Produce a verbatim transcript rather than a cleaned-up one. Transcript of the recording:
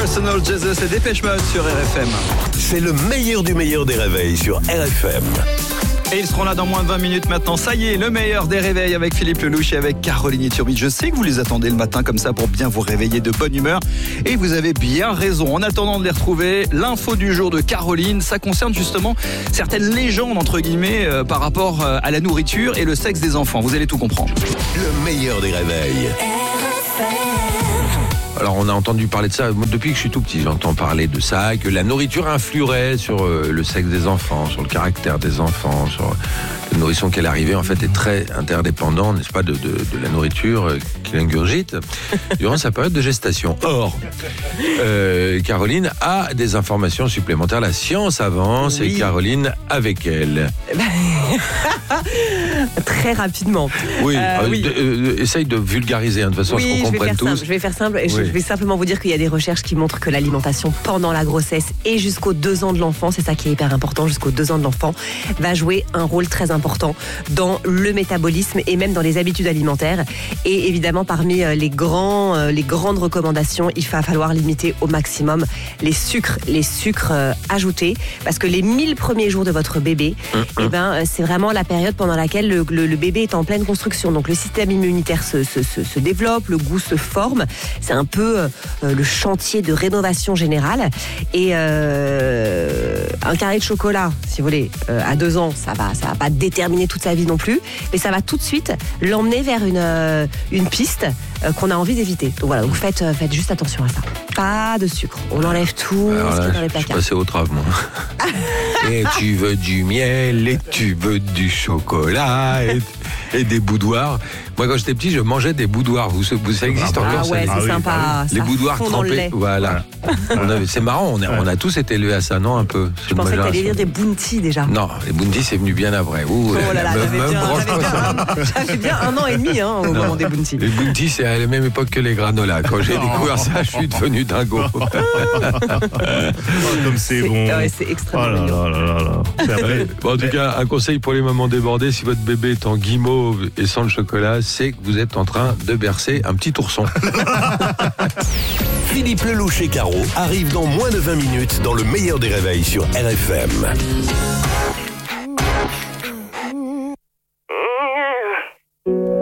Personal Jesus et Dépêche Mode sur R F M. C'est le meilleur du meilleur des réveils sur R F M. Et ils seront là dans moins de vingt minutes maintenant. Ça y est, le meilleur des réveils avec Philippe Lelouch et avec Caroline Turbide. Je sais que vous les attendez le matin comme ça pour bien vous réveiller de bonne humeur. Et vous avez bien raison. En attendant de les retrouver, l'info du jour de Caroline, ça concerne justement certaines légendes, entre guillemets, euh, par rapport euh, à la nourriture et le sexe des enfants. Vous allez tout comprendre. Le meilleur des réveils. Alors on a entendu parler de ça, moi, depuis que je suis tout petit, j'entends parler de ça, que la nourriture influerait sur euh, le sexe des enfants, sur le caractère des enfants, sur le nourrisson qu'elle arrivait en fait est très interdépendant, n'est-ce pas, de, de, de la nourriture euh, qu'il ingurgite durant sa période de gestation. Or, euh, Caroline a des informations supplémentaires, la science avance, oui. Et Caroline avec elle. Très rapidement. Oui, euh, euh, oui. De, euh, essaye de vulgariser, hein, de façon à ce oui, qu'on comprenne tous. Simple, je vais faire simple. Et oui. Je vais simplement vous dire qu'il y a des recherches qui montrent que l'alimentation pendant la grossesse et jusqu'aux deux ans de l'enfant, c'est ça qui est hyper important, jusqu'aux deux ans de l'enfant, va jouer un rôle très important dans le métabolisme et même dans les habitudes alimentaires. Et évidemment, parmi les, grands, les grandes recommandations, il va falloir limiter au maximum les sucres, les sucres ajoutés, parce que les mille premiers jours de votre bébé, mmh, eh ben, c'est vraiment la période pendant laquelle le, le, le bébé est en pleine construction. Donc le système immunitaire se, se, se, se développe, le goût se forme. C'est un peu euh, le chantier de rénovation générale. Et euh, un carré de chocolat, si vous voulez, euh, à deux ans, ça va, ça va pas déterminer toute sa vie non plus, mais ça va tout de suite l'emmener vers une, euh, une piste euh, qu'on a envie d'éviter. Donc voilà, donc faites, euh, faites juste attention à ça. Pas de sucre. On enlève tout alors ce là, qui est dans les je suis placards. passé au trave, moi. Et tu veux du miel, et tu veux du chocolat, et, et des boudoirs. Moi, quand j'étais petit, je mangeais des boudoirs. Vous, vous ça existe ah encore? Ah ouais, ça, c'est ah sympa. oui, les boudoirs trempés. Voilà. On avait, c'est marrant, on a, on a tous été élevés à ça, non? Un peu. Je pensais que t'allais dire des bounty déjà. Non, les bounty, c'est venu bien après. Ouh, oh là là, me, j'avais, me bien, j'avais, bien, j'avais bien un an et demi hein, au non, moment des bounty. Les bounty, c'est à la même époque que les granolas. Quand j'ai découvert ça, je suis devenu dingo. Oh, comme c'est, c'est bon. Ouais, c'est extrêmement oh là là là là là. C'est bon, en tout cas, un conseil pour les mamans débordées, si votre bébé est en guimauve et sans le chocolat, c'est que vous êtes en train de bercer un petit ourson. Philippe Lelouch et Caro arrivent dans moins de vingt minutes dans le meilleur des réveils sur R F M.